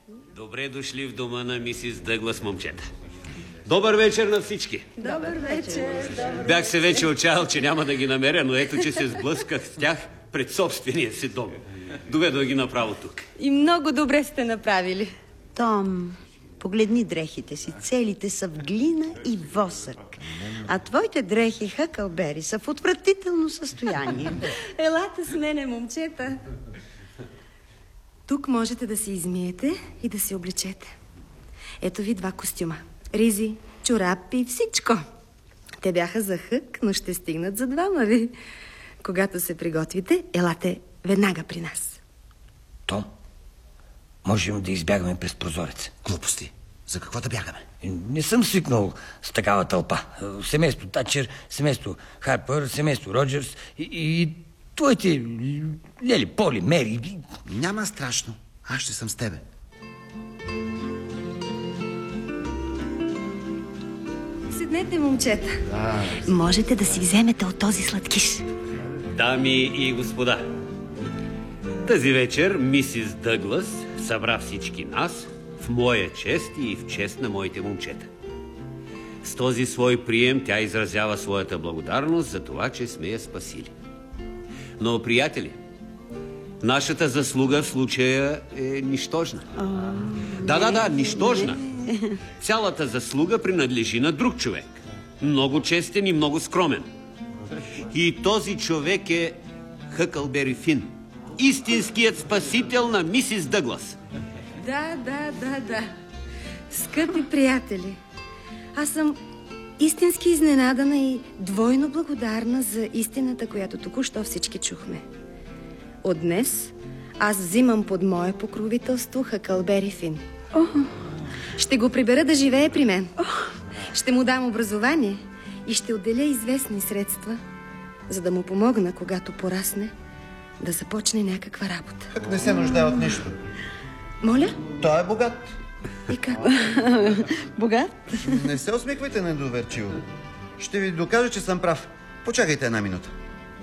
Добре дошли в дома на мисис Дъглас, момчета. Добър вечер на всички. Добър вечер. Бях се вече отчаял, че няма да ги намеря, но ето, че се сблъсках с тях пред собствения си дом. Доведох ги направо тук. И много добре сте направили. Том, погледни дрехите си. Целите са в глина и восък. А твоите дрехи, Хъкълбери, са в отвратително състояние. Елате с мене, момчета. Тук можете да се измиете и да се облечете. Ето ви 2 костюма. Ризи, чорапи, всичко. Те бяха за Хък, но ще стигнат за 2 ви. Когато се приготвите, елате веднага при нас. Том, можем да избягаме през прозорец. Глупости. За какво да бягаме? Не съм свикнал с такава тълпа. Семейство Тачер, семейство Харпър, семейство Роджерс и твоите Лели, Поли, Мери. Няма страшно. Аз ще съм с тебе. Седнете, момчета. Можете да си вземете от този сладкиш. Дами и господа, тази вечер мисис Дъглас събра всички нас в моя чест и в чест на моите момчета. С този свой прием тя изразява своята благодарност за това, че сме я спасили. Но, приятели, нашата заслуга в случая е нищожна. Да, нищожна. Цялата заслуга принадлежи на друг човек. Много честен и много скромен. И този човек е Хъкълбери Фин, истинският спасител на мисис Дъглас. Да. Скъпи приятели, аз съм истински изненадана и двойно благодарна за истината, която току-що всички чухме. От днес аз взимам под мое покровителство Хъкълбери Фин. Ще го прибера да живее при мен. Ще му дам образование и ще отделя известни средства, за да му помогна, когато порасне, да започне някаква работа. Хък не се нуждае от нищо. Моля? Той е богат. И как? Богат? Не се усмихвайте недоверчиво. Ще ви докажа, че съм прав. Почакайте 1 минута.